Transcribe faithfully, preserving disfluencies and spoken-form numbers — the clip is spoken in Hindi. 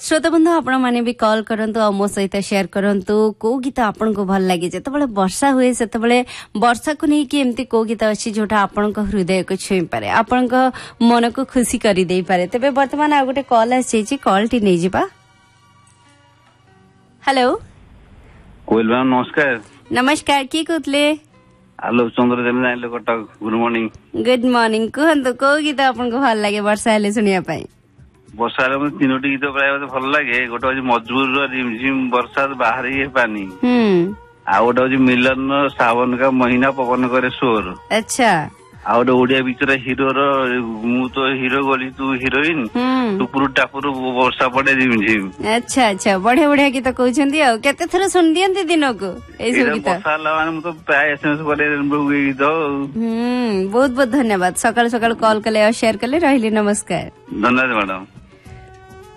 श्रोता बंधु आपण माने भी कॉल करंतु आ मो सहित शेयर करंतु को गीत आपन को भल लागे जेतबेले वर्षा हुए सेतबेले वर्षा को नै कि एम्ति को गीत अछि जोटा आपन को हृदय को छुई पारे आपन को मन को खुशी करी देई पारे। तबे वर्तमान आ गोटे कॉल आछि छि कॉल टी नै जिबा। हेलो कोइल मैम नमस्कार। नमस्कार की कहतले? आलोक चंद्र जेन जाइले Cuttack. Good morning. Good morning कहंतु को गीत आपन को भल लागे वर्षा हेले सुनिया पाई? वर्षा रे तीनोटी गीत प्राय मते भल लागे। गोटे अछि मजबूर रिमझिम बरसात बाहर ये पानी। हम्म आ गोटे अछि मिलन सावन का महीना पवन करे शोर। अच्छा आ गोटे ओडिया बिचर हीरो रो मु तो हीरो गोली तू हीरोइन टुपुरु टापुरु वर्षा पड़े रिमझिम। अच्छा अच्छा बढ़िया बढ़िया गीत कहउछंती आ केते थरा सुन दियंती दिन को ए सब गीत? वर्षा ला माने मु तो प्राय एसएमएस करे गीत। हम्म बहुत बहुत धन्यवाद। सकाळ सकाळ कॉल कले और शेयर कले रहली। नमस्कार। धन्यवाद मैडम।